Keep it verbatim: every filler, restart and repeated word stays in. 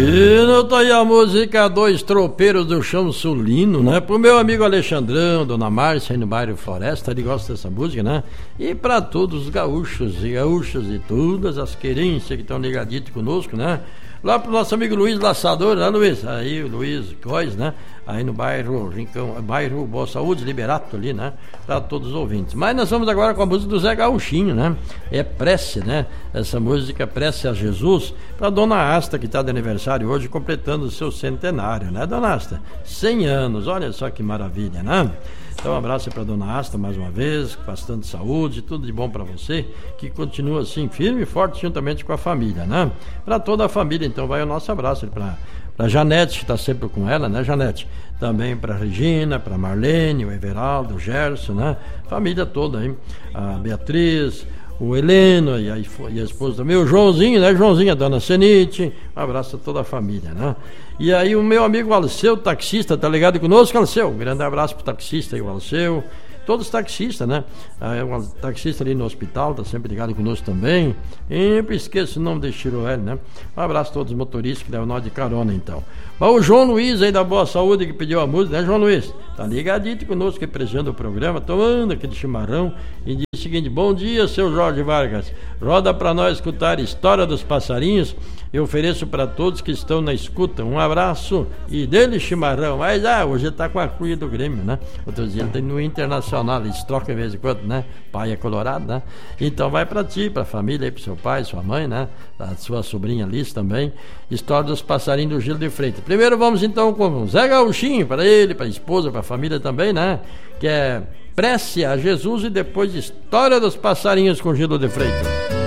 E não tá aí a música Dois Tropeiros do Chão Sulino, né? Pro meu amigo Alexandrão, Dona Márcia aí no bairro Floresta, ele gosta dessa música, né? E pra todos os gaúchos e gaúchas e todas as querências que estão ligaditos conosco, né? Lá pro nosso amigo Luiz Laçador, né, Luiz? Aí o Luiz Góes, né? Aí no bairro Rincão, bairro Boa Saúde, Liberato ali, né? Pra todos os ouvintes. Mas nós vamos agora com a música do Zé Gauchinho, né? É prece, né? Essa música Prece a Jesus, pra Dona Asta, que tá de aniversário hoje, completando o seu centenário, né, Dona Asta? cem anos, olha só que maravilha, né? Então um abraço para Dona Asta mais uma vez, com bastante saúde, tudo de bom para você, que continua assim firme e forte juntamente com a família, né? Para toda a família, então vai o nosso abraço para para Janete, que está sempre com ela, né, Janete? Também para Regina, para Marlene, o Everaldo, o Gerson, né? Família toda aí, a Beatriz, o Heleno e a, e a esposa também, o Joãozinho, né, Joãozinho, a Dona Senite, um abraço a toda a família, né? E aí o meu amigo Alceu, taxista, tá ligado conosco, Alceu? Um grande abraço pro taxista aí, o Alceu. Todos os taxistas, né? Ah, um taxista ali no hospital, tá sempre ligado conosco também. E sempre esqueço o nome de Chiroel, né? Um abraço a todos os motoristas que levam nós de carona, então. Mas o João Luiz aí da Boa Saúde que pediu a música, né, João Luiz? Tá ligadito conosco, que presidindo o programa, tomando aquele chimarrão. E diz o seguinte: bom dia, seu Jorge Vargas. Roda pra nós escutar História dos Passarinhos. Eu ofereço para todos que estão na escuta um abraço e dele chimarrão. Mas ah, hoje ele tá com a cunha do Grêmio, né? Outros dias ele tem no Internacional, eles trocam de vez em quando, né? Pai é colorado, né? Então vai para ti, pra família aí, pro seu pai, sua mãe, né? A sua sobrinha Liz também. História dos Passarinhos do Gil de Freitas. Primeiro vamos então com Zé Gauchinho, para ele, para a esposa, para a família também, né? Que é Prece a Jesus, e depois História dos Passarinhos com Gil de Freitas.